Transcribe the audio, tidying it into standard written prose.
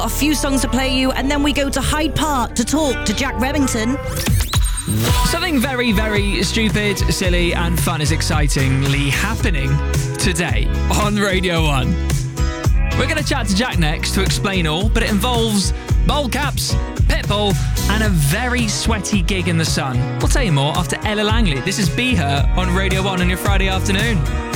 A few songs to play you, and then we go to Hyde Park to talk to Jack Remington. Something very, very stupid, silly and fun is excitingly happening today on Radio 1. We're going to chat to Jack next to explain all, but it involves bowl caps, Pitbull and a very sweaty gig in the sun. We'll tell you more after Ella Langley. This is Be Her on Radio 1 on your Friday afternoon.